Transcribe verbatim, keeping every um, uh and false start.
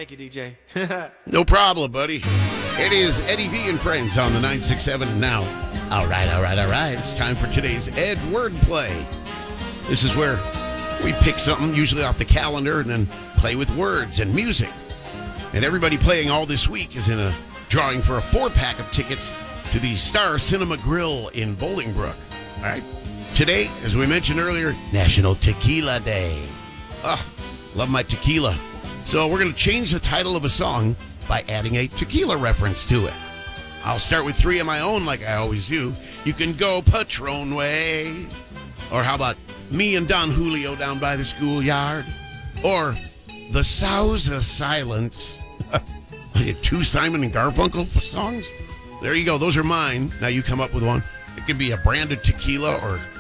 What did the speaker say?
Thank you, D J. No problem, buddy. It is Eddie V and Friends on the nine six seven, and now, all right, all right, all right. It's time for today's Ed Wordplay. This is where we pick something, usually off the calendar, and then play with words and music. And everybody playing all this week is in a drawing for a four-pack of tickets to the Star Cinema Grill in Bolingbrook. All right? Today, as we mentioned earlier, National Tequila Day. Oh, love my tequila. So we're going to change the title of a song by adding a tequila reference to it. I'll start with three of my own like I always do. You can go Patron Way. Or how about me and Don Julio down by the schoolyard? Or The Sows of Silence. Two Simon and Garfunkel songs? There you go. Those are mine. Now you come up with one. It could be a branded tequila or